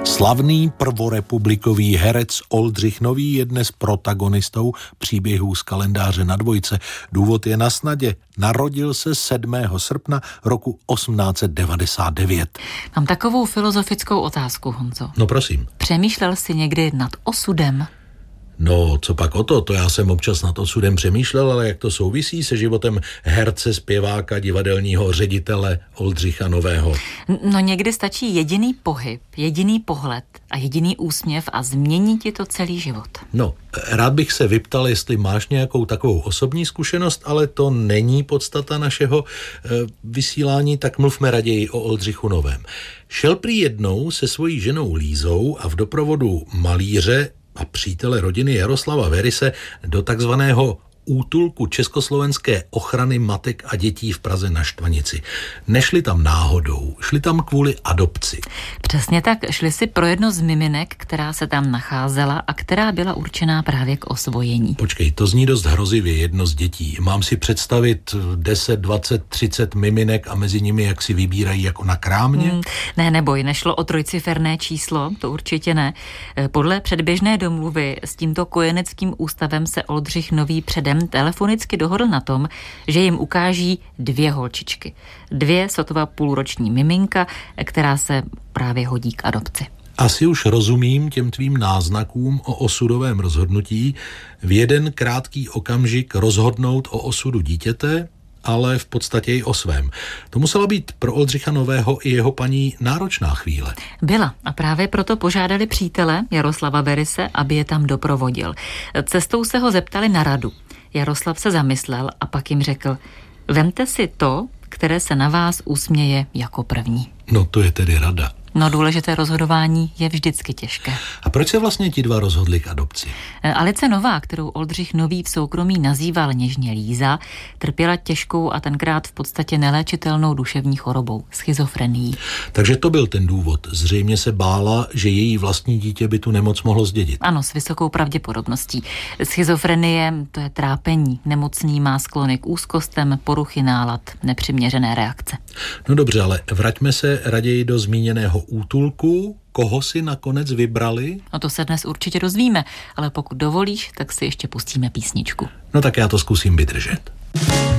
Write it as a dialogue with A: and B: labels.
A: Slavný prvorepublikový herec Oldřich Nový je dnes protagonistou příběhů z kalendáře na dvojce. Důvod je na snadě. Narodil se 7. srpna roku 1899.
B: Mám takovou filozofickou otázku, Honzo.
A: No prosím.
B: Přemýšlel jsi někdy nad osudem?
A: No, co pak o to? To já jsem občas nad osudem přemýšlel, ale jak to souvisí se životem herce, zpěváka, divadelního ředitele Oldřicha Nového?
B: No někdy stačí jediný pohyb, jediný pohled a jediný úsměv a změní ti to celý život.
A: No, rád bych se vyptal, jestli máš nějakou takovou osobní zkušenost, ale to není podstata našeho vysílání, tak mluvme raději o Oldřichu Novém. Šel prý jednou se svojí ženou Lízou a v doprovodu malíře a přítele rodiny Jaroslava Verise do takzvaného útulku Československé ochrany matek a dětí v Praze na Štvanici. Nešli tam náhodou, šli tam kvůli adopci.
B: Přesně tak, šli si pro jedno z miminek, která se tam nacházela a která byla určená právě k osvojení.
A: Počkej, to zní dost hrozivě, jedno z dětí. Mám si představit 10, 20, 30 miminek a mezi nimi jak si vybírají jako na krámě?
B: Ne, neboj, nešlo o trojciferné číslo, to určitě ne. Podle předběžné domluvy s tímto kojeneckým ústavem se Oldřich Nový předem telefonicky dohodl na tom, že jim ukáží 2 holčičky. 2 sotva půlroční miminka, která se právě hodí k adopci.
A: Asi už rozumím těm tvým náznakům o osudovém rozhodnutí v jeden krátký okamžik rozhodnout o osudu dítěte, ale v podstatě i o svém. To musela být pro Oldřicha Nového i jeho paní náročná chvíle.
B: Byla a právě proto požádali přítele Jaroslava Verise, aby je tam doprovodil. Cestou se ho zeptali na radu. Jaroslav se zamyslel a pak jim řekl: vemte si to, které se na vás usměje jako první.
A: No to je tedy rada.
B: No důležité rozhodování je vždycky těžké.
A: A proč se vlastně ti 2 rozhodli k adopci?
B: Alice Nová, kterou Oldřich Nový v soukromí nazýval něžně Líza, trpěla těžkou a tenkrát v podstatě neléčitelnou duševní chorobou, schizofrenií.
A: Takže to byl ten důvod. Zřejmě se bála, že její vlastní dítě by tu nemoc mohlo zdědit.
B: Ano, s vysokou pravděpodobností. Schizofrenie, to je trápení. Nemocný má sklony k úzkostem, poruchy nálad, nepřiměřené reakce.
A: No dobře, ale vraťme se raději do zmíněného útulku. Koho si nakonec vybrali?
B: No to se dnes určitě dozvíme, ale pokud dovolíš, tak si ještě pustíme písničku.
A: No tak já to zkusím vydržet.